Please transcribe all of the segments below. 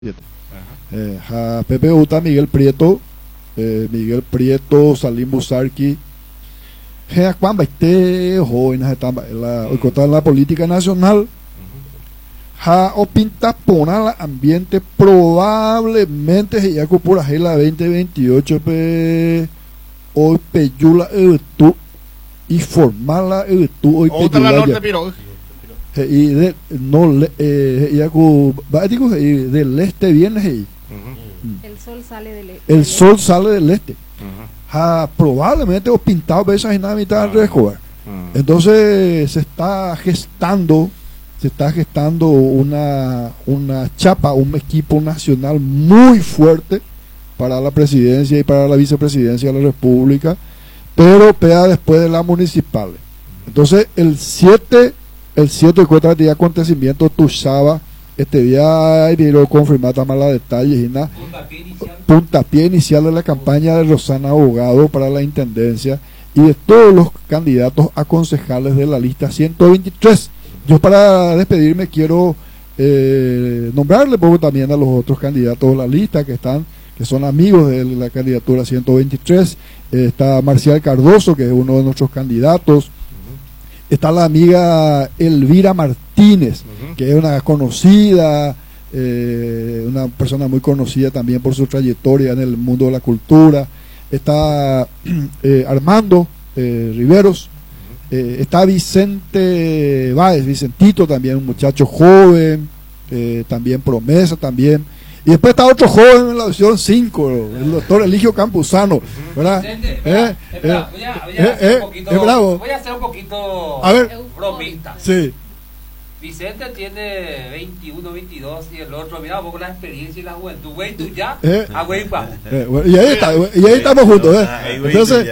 A Pepe Uta, Miguel Prieto, Salim Busarqui, cuando esté joven, la política nacional, o pinta pona el ambiente probablemente ya por ahí la 2028 hoy peyula tu y formarla tu hoy peyula y de no ya del este viene el sol sale del este. El sol sale del este. Probablemente o pintado besas y nada mitad al recoger. Entonces se está gestando una chapa, un equipo nacional muy fuerte para la presidencia y para la vicepresidencia de la República, pero pega después de las municipales. Entonces el 7 cuesta día acontecimiento Tuxaba este día quiero confirmar también los detalles y nada puntapié inicial de la campaña de Rosana Abogado para la intendencia y de todos los candidatos a concejales de la lista 123. Yo para despedirme quiero nombrarle porque también a los otros candidatos de la lista que son amigos de la candidatura 123. Está Marcial Cardoso, que es uno de nuestros candidatos. Está la amiga Elvira Martínez, que es una conocida, una persona muy conocida también por su trayectoria en el mundo de la cultura. Está Armando Riveros, está Vicente Báez, Vicentito también, un muchacho joven, también promesa también. Y después está otro joven en la opción 5, el doctor Eligio Campuzano, ¿verdad? Voy a ser un poquito bromista. Sí. Vicente tiene 21, 22 y el otro, mira, poco la experiencia y la juventud. Güey, tú ya, a güey, pa. Y ahí estamos juntos, Entonces,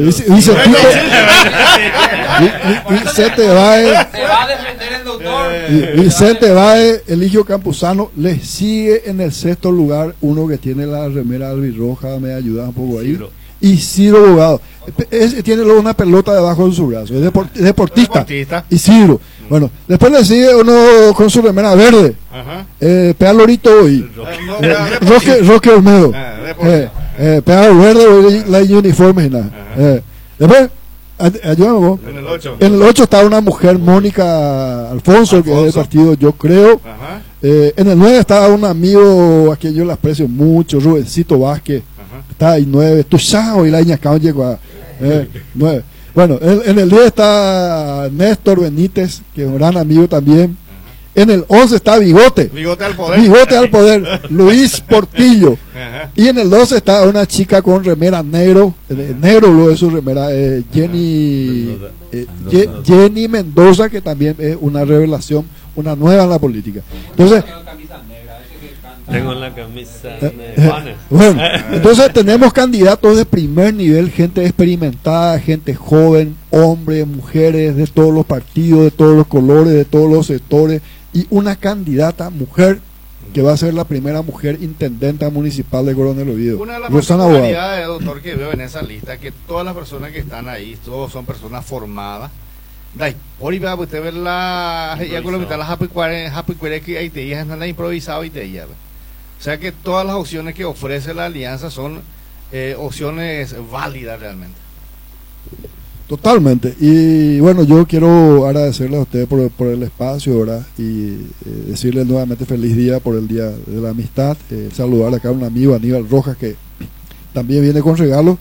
Vicente Báez, se va a defender el doctor. Vicente Báez, Eligio Campuzano, le sigue en el sexto lugar uno que tiene la remera albirroja, me ayuda un poco ahí. Isidro Abogado, tiene luego una pelota debajo de su brazo, es deportista. Isidro. Bueno, después le sigue uno con su remera verde, Pea Lorito hoy, Roque Olmedo, Pea Verde hoy, la uniforme y nada. Después, ayúdame vos. En el 8 está una mujer, Mónica Alfonso, que es del partido Yo Creo. En el 9 está un amigo a quien yo le aprecio mucho, Rubencito Vázquez. Está ahí 9, Tuxao y la Iñacao llegó a 9. Bueno, en el 10 está Néstor Benítez, que es un gran amigo también. En el 11 está Bigote al poder, Luis Portillo. Y en el 12 está una chica con remera negro luego de su remera, Jenny Mendoza, que también es una revelación, una nueva en la política. Entonces, tengo la camisa bueno, entonces tenemos candidatos de primer nivel, gente experimentada, gente joven, hombres, mujeres, de todos los partidos, de todos los colores, de todos los sectores, y una candidata mujer que va a ser la primera mujer intendenta municipal de Coronel Oviedo. Una de las particularidades, doctor, que veo en esa lista, que todas las personas que están ahí, todos son personas formadas. Ahorita usted ve la Happy que ahí te ya no improvisado y te ya. O sea que todas las opciones que ofrece la alianza son opciones válidas realmente. Totalmente. Y bueno, yo quiero agradecerle a ustedes por el espacio, ¿verdad? Y decirles nuevamente feliz día por el Día de la Amistad. Saludar acá a un amigo, Aníbal Rojas, que también viene con regalos.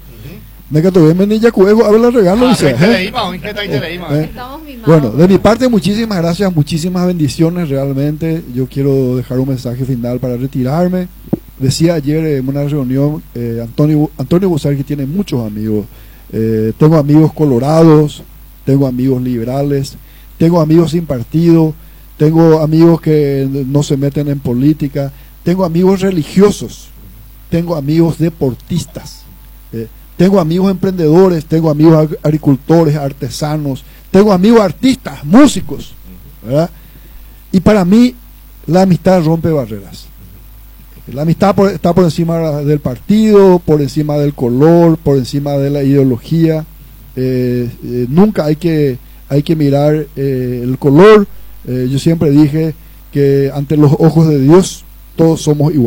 Bueno, de mi parte muchísimas gracias, muchísimas bendiciones realmente. Yo quiero dejar un mensaje final para retirarme. Decía ayer en una reunión, Antonio Busarqui tiene muchos amigos. Tengo amigos colorados, tengo amigos liberales, tengo amigos sin partido, tengo amigos que no se meten en política, tengo amigos religiosos, tengo amigos deportistas, tengo amigos emprendedores, tengo amigos agricultores, artesanos, tengo amigos artistas, músicos, ¿verdad? Y para mí la amistad rompe barreras. La amistad está por encima del partido, por encima del color, por encima de la ideología. Nunca hay que mirar el color. Yo siempre dije que ante los ojos de Dios todos somos iguales.